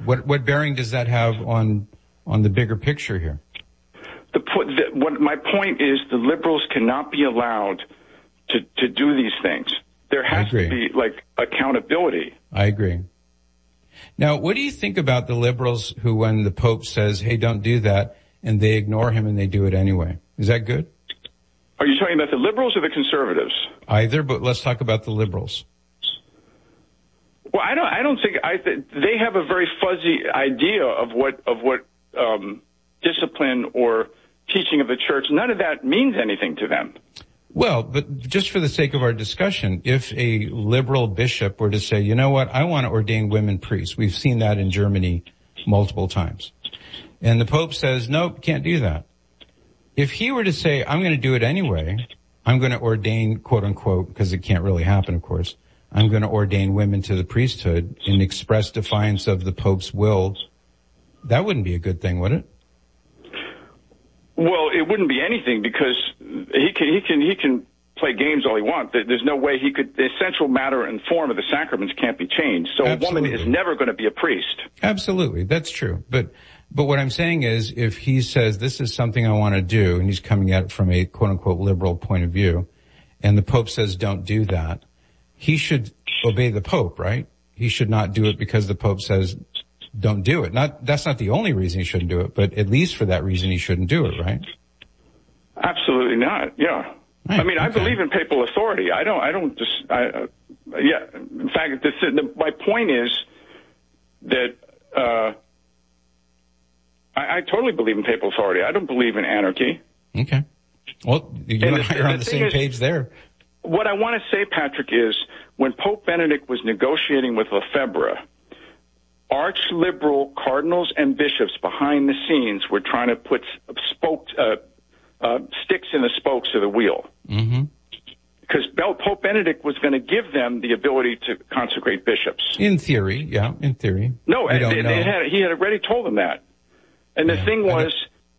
What bearing does that have on the bigger picture here? My point is the liberals cannot be allowed to do these things. There has to be, accountability. I agree. Now, what do you think about the liberals who, when the Pope says, hey, don't do that, and they ignore him and they do it anyway? Is that good? Are you talking about the liberals or the conservatives? Either, but let's talk about the liberals. Well, I don't think they have a very fuzzy idea of what discipline or teaching of the church. None of that means anything to them. Well, but just for the sake of our discussion, if a liberal bishop were to say, you know what, I want to ordain women priests. We've seen that in Germany multiple times. And the Pope says, nope, can't do that. If he were to say, I'm going to do it anyway, I'm going to ordain, quote unquote, because it can't really happen, of course, I'm going to ordain women to the priesthood in express defiance of the Pope's will, that wouldn't be a good thing, would it? Well, it wouldn't be anything because he can play games all he wants. There's no way the essential matter and form of the sacraments can't be changed. So Absolutely. A woman is never going to be a priest. Absolutely. That's true. But what I'm saying is if he says this is something I want to do and he's coming at it from a quote unquote liberal point of view and the Pope says don't do that, he should obey the Pope, right? He should not do it because the Pope says don't do it. That's not the only reason he shouldn't do it, but at least for that reason he shouldn't do it, right? Absolutely not. Yeah. Right, I believe in papal authority. In fact, my point is that, I totally believe in papal authority. I don't believe in anarchy. Okay. Well, you and I are on the same page there. What I want to say, Patrick, is when Pope Benedict was negotiating with Lefebvre, arch-liberal cardinals and bishops behind the scenes were trying to put sticks in the spokes of the wheel. Mm-hmm. Because Pope Benedict was going to give them the ability to consecrate bishops. In theory, yeah, in theory. No, he had already told them that. And the thing was,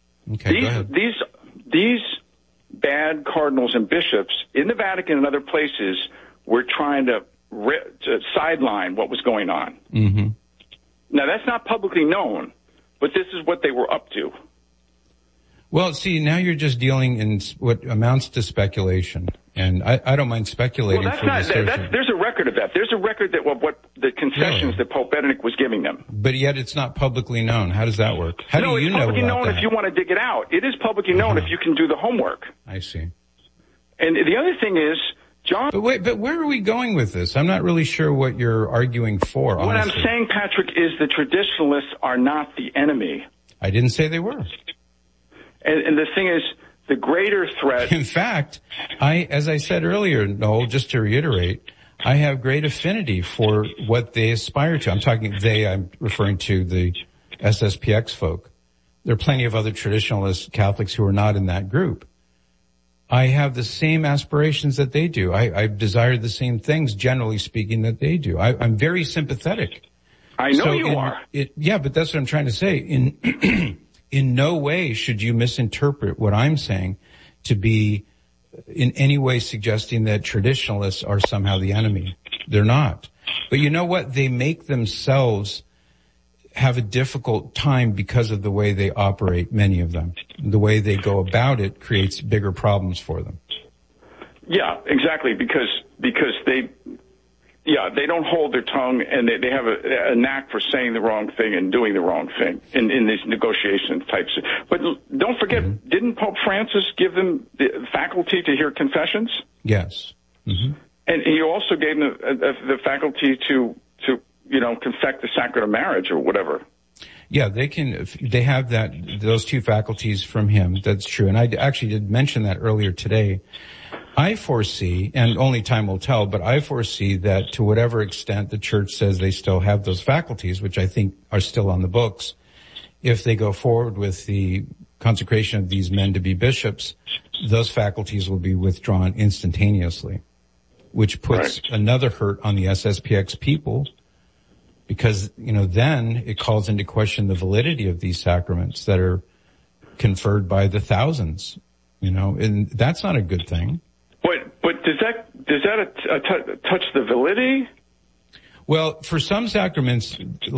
these bad cardinals and bishops in the Vatican and other places were trying to sideline what was going on. Mm-hmm. Now, that's not publicly known, but this is what they were up to. Well, see, now you're just dealing in what amounts to speculation, and I don't mind speculating. Well, there's a record of that. There's a record that what the concessions that Pope Benedict was giving them. But yet it's not publicly known. How does that work? How do you know about that? It's publicly known if you want to dig it out. It is publicly known if you can do the homework. I see. And the other thing is, John... But where are we going with this? I'm not really sure what you're arguing for, honestly. What I'm saying, Patrick, is the traditionalists are not the enemy. I didn't say they were. And the thing is, the greater threat... In fact, as I said earlier, Noel, just to reiterate, I have great affinity for what they aspire to. I'm referring to the SSPX folk. There are plenty of other traditionalist Catholics who are not in that group. I have the same aspirations that they do. I desire the same things, generally speaking, that they do. I'm very sympathetic. I know you are. Yeah, but that's what I'm trying to say. In no way should you misinterpret what I'm saying to be in any way suggesting that traditionalists are somehow the enemy. They're not. But you know what? They make themselves have a difficult time because of the way they operate, many of them. The way they go about it creates bigger problems for them. Yeah, exactly, because they don't hold their tongue, and they have a knack for saying the wrong thing and doing the wrong thing in these negotiation types. But don't forget, didn't Pope Francis give them the faculty to hear confessions? Yes. Mm-hmm. And he also gave them the faculty to confect the sacrament of marriage or whatever. Yeah, they have those two faculties from him. That's true. And I actually did mention that earlier today. I foresee, and only time will tell, but I foresee that to whatever extent the church says they still have those faculties, which I think are still on the books, if they go forward with the consecration of these men to be bishops, those faculties will be withdrawn instantaneously, which puts another hurt on the SSPX people, because, then it calls into question the validity of these sacraments that are conferred by the thousands, and that's not a good thing. But does that touch the validity? Well, for some sacraments,